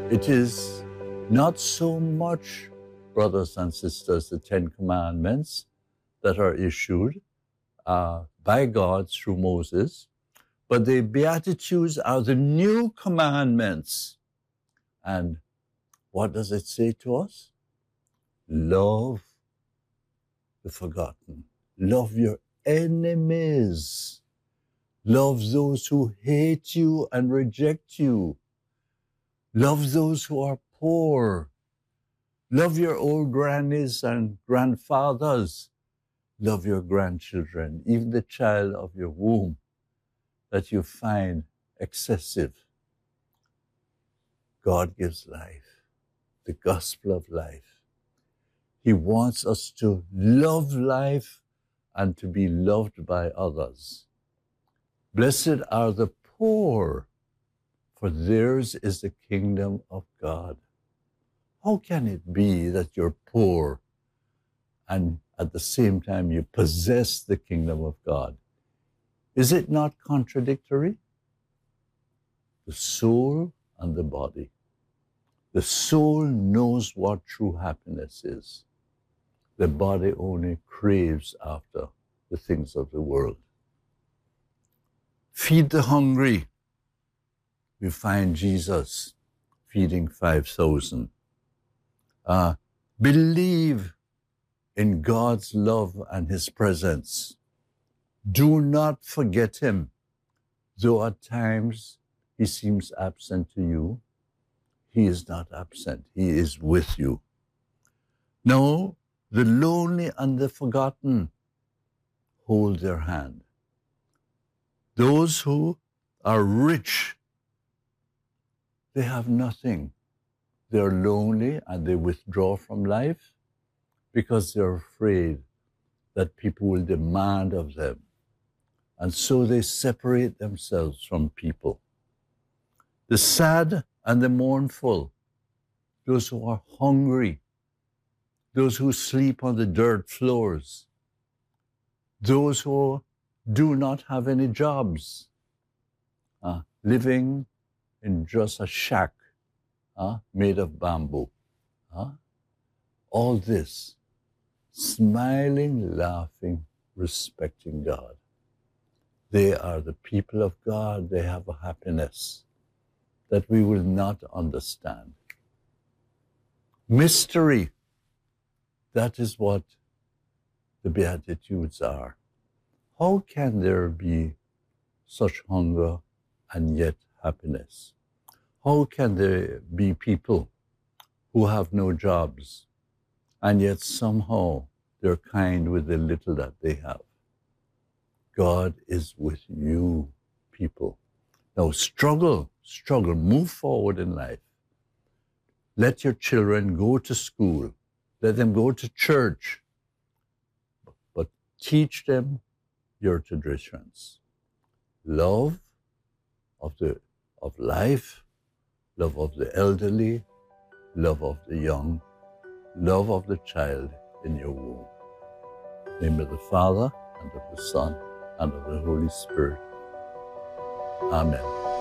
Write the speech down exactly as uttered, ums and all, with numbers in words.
It is not so much, brothers and sisters, the Ten Commandments that are issued uh, by God through Moses, but the Beatitudes are the new commandments. And what does it say to us? Love the forgotten. Love your enemies. Love those who hate you and reject you. Love those who are poor. Love your old grannies and grandfathers. Love your grandchildren, even the child of your womb that you find excessive. God gives life, the gospel of life. He wants us to love life and to be loved by others. Blessed are the poor, for theirs is the kingdom of God. How can it be that you're poor and at the same time you possess the kingdom of God? Is it not contradictory? The soul and the body. The soul knows what true happiness is. The body only craves after the things of the world. Feed the hungry. We find Jesus feeding five thousand. Uh, believe in God's love and his presence. Do not forget him. Though at times he seems absent to you, he is not absent. He is with you. No, the lonely and the forgotten, hold their hand. Those who are rich, they have nothing. They're lonely and they withdraw from life because they're afraid that people will demand of them. And so they separate themselves from people. The sad and the mournful, those who are hungry, those who sleep on the dirt floors, those who do not have any jobs, uh, living in just a shack uh, made of bamboo. Uh, all this, smiling, laughing, respecting God. They are the people of God. They have a happiness that we will not understand. Mystery, that is what the Beatitudes are. How can there be such hunger and yet happiness? How can there be people who have no jobs and yet somehow they're kind with the little that they have? God is with you, people. Now struggle, struggle, move forward in life. Let your children go to school. Let them go to church. But teach them your traditions. Love of the of life, love of the elderly, love of the young, love of the child in your womb. In the name of the Father, and of the Son, and of the Holy Spirit. Amen.